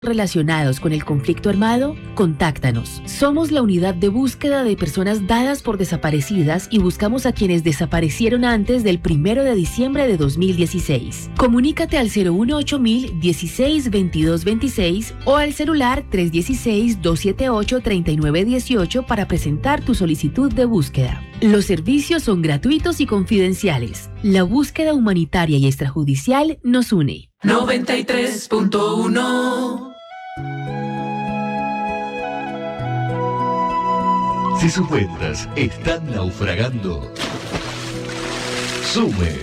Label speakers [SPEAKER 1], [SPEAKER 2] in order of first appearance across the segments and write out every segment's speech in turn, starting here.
[SPEAKER 1] relacionados con el conflicto armado, contáctanos. Somos la unidad de búsqueda de personas dadas por desaparecidas y buscamos a quienes desaparecieron antes del 1 de diciembre de 2016. Comunícate al 018 16 22 26 o al celular 316-278-3918 para presentar tu solicitud de búsqueda. Los servicios son gratuitos y confidenciales. La búsqueda humanitaria y extrajudicial nos une.
[SPEAKER 2] 93.1.
[SPEAKER 3] Si sus ventas están naufragando, sume.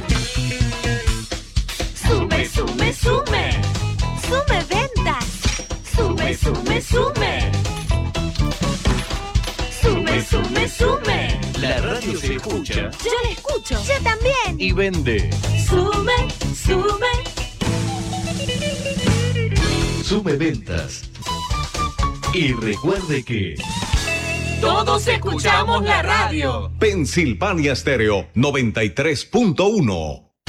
[SPEAKER 2] Sume, sume, sume. Sume ventas. Sume, sume, sume. Sume, sume, sume.
[SPEAKER 3] La radio se escucha.
[SPEAKER 2] Yo la escucho. Yo también.
[SPEAKER 3] Y vende.
[SPEAKER 2] Sume, sume.
[SPEAKER 3] Sume ventas. Y recuerde que
[SPEAKER 2] todos escuchamos la radio.
[SPEAKER 4] Pensilvania Stereo 93.1.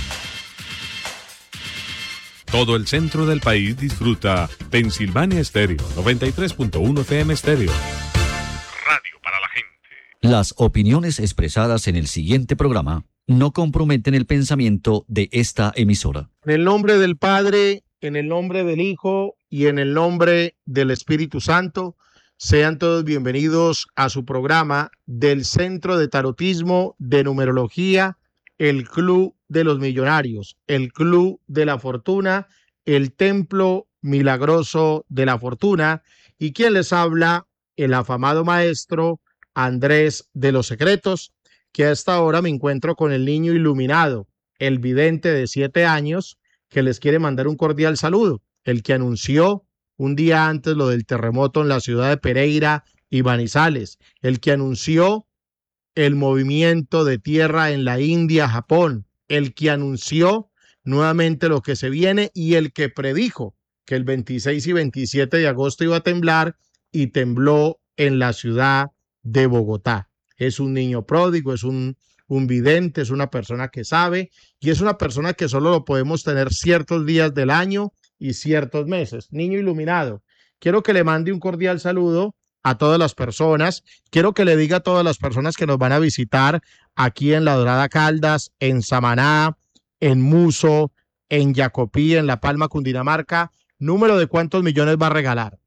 [SPEAKER 5] Todo el centro del país disfruta Pensilvania Stereo 93.1 FM Stereo. Radio para la gente.
[SPEAKER 6] Las opiniones expresadas en el siguiente programa no comprometen el pensamiento de esta emisora.
[SPEAKER 7] En el nombre del Padre, en el nombre del Hijo y en el nombre del Espíritu Santo, sean todos bienvenidos a su programa del Centro de Tarotismo de Numerología, el Club de los Millonarios, el Club de la Fortuna, el Templo Milagroso de la Fortuna, y quien les habla, el afamado maestro Andrés de los Secretos, que a esta hora me encuentro con el niño iluminado, el vidente de 7 años, que les quiere mandar un cordial saludo, el que anunció un día antes lo del terremoto en la ciudad de Pereira y Manizales, el que anunció el movimiento de tierra en la India, Japón, el que anunció nuevamente lo que se viene y el que predijo que el 26 y 27 de agosto iba a temblar y tembló en la ciudad de Bogotá. Es un niño pródigo, es un vidente, es una persona que sabe y es una persona que solo lo podemos tener ciertos días del año y ciertos meses. Niño iluminado, quiero que le mande un cordial saludo a todas las personas, quiero que le diga a todas las personas que nos van a visitar aquí en La Dorada Caldas, en Samaná, en Muso, en Jacopí, en La Palma, Cundinamarca, número de cuántos millones va a regalar.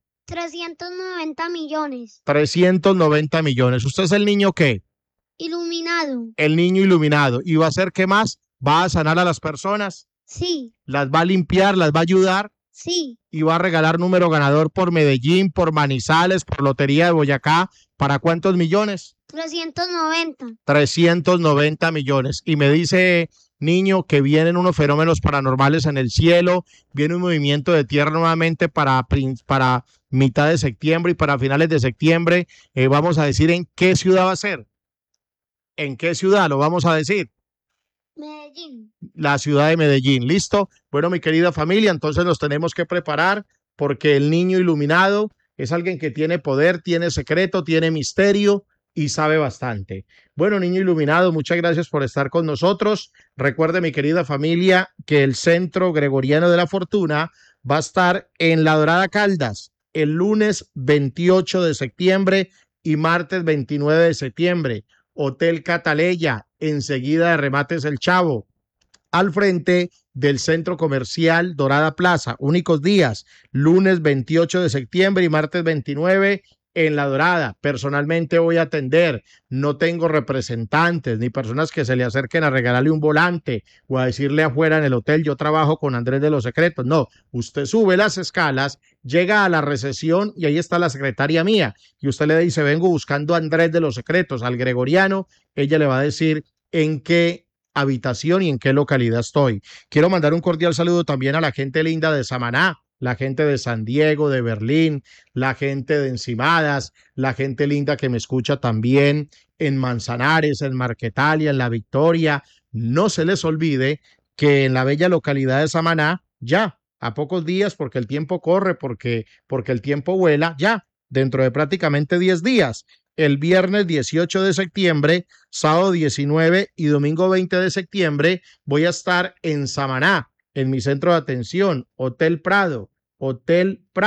[SPEAKER 8] 390 millones.
[SPEAKER 7] 390 millones. ¿Usted es el niño qué?
[SPEAKER 8] Iluminado.
[SPEAKER 7] El niño iluminado. ¿Y va a hacer qué más? ¿Va a sanar a las personas?
[SPEAKER 8] Sí.
[SPEAKER 7] ¿Las va a limpiar? ¿Las va a ayudar?
[SPEAKER 8] Sí.
[SPEAKER 7] Y va a regalar número ganador por Medellín, por Manizales, por Lotería de Boyacá. ¿Para cuántos millones?
[SPEAKER 8] 390.
[SPEAKER 7] 390 millones. Y me dice, niño, que vienen unos fenómenos paranormales en el cielo, viene un movimiento de tierra nuevamente para mitad de septiembre y para finales de septiembre. Vamos a decir en qué ciudad va a ser. ¿En qué ciudad lo vamos a decir?
[SPEAKER 8] Medellín.
[SPEAKER 7] La ciudad de Medellín. ¿Listo? Bueno, mi querida familia, entonces nos tenemos que preparar porque el niño iluminado es alguien que tiene poder, tiene secreto, tiene misterio y sabe bastante. Bueno, niño iluminado, muchas gracias por estar con nosotros. Recuerde, mi querida familia, que el Centro Gregoriano de la Fortuna va a estar en La Dorada Caldas el lunes 28 de septiembre y martes 29 de septiembre. Hotel Cataleya, enseguida de Remates El Chavo, al frente del Centro Comercial Dorada Plaza. Únicos días, lunes 28 de septiembre y martes 29 en La Dorada. Personalmente voy a atender, no tengo representantes ni personas que se le acerquen a regalarle un volante o a decirle afuera en el hotel, yo trabajo con Andrés de los Secretos. No, usted sube las escalas, llega a la recepción y ahí está la secretaria mía y usted le dice, vengo buscando a Andrés de los Secretos, al Gregoriano. Ella le va a decir en qué habitación y en qué localidad estoy. Quiero mandar un cordial saludo también a la gente linda de Samaná, la gente de San Diego, de Berlín, la gente de Encimadas, la gente linda que me escucha también en Manzanares, en Marquetalia, en La Victoria. No se les olvide que en la bella localidad de Samaná, ya a pocos días, porque el tiempo corre, porque el tiempo vuela, ya dentro de prácticamente 10 días, el viernes 18 de septiembre, sábado 19 y domingo 20 de septiembre, voy a estar en Samaná, en mi centro de atención, Hotel Prado, Hotel